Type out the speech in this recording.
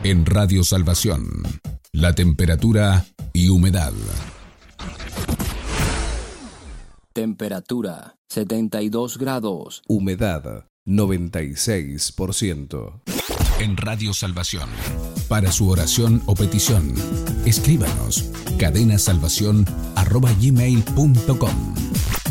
En Radio Salvación, la temperatura y humedad. Temperatura 72 grados. Humedad 96%. En Radio Salvación, para su oración o petición, escríbanos cadenasalvacion@gmail.com.